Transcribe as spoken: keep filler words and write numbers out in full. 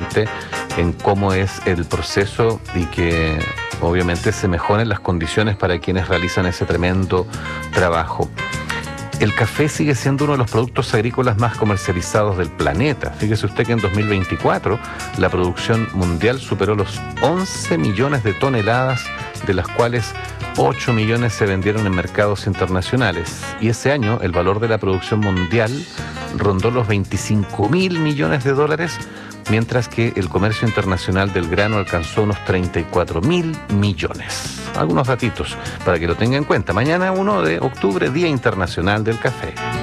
obviamente en cómo es el proceso y que obviamente se mejoren las condiciones para quienes realizan ese tremendo trabajo. El café sigue siendo uno de los productos agrícolas más comercializados del planeta. Fíjese usted que en dos mil veinticuatro la producción mundial superó los once millones de toneladas, de las cuales ocho millones se vendieron en mercados internacionales. Y ese año el valor de la producción mundial rondó los veinticinco mil millones de dólares, mientras que el comercio internacional del grano alcanzó unos treinta y cuatro mil millones. Algunos datitos para que lo tenga en cuenta. Mañana, uno de octubre, Día Internacional del Café.